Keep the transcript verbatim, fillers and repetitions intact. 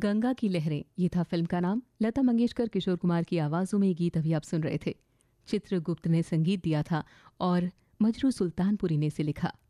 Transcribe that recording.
गंगा की लहरें, ये था फिल्म का नाम। लता मंगेशकर, किशोर कुमार की आवाज़ों में ये गीत अभी आप सुन रहे थे। चित्रगुप्त ने संगीत दिया था और मजरू सुल्तानपुरी ने इसे लिखा।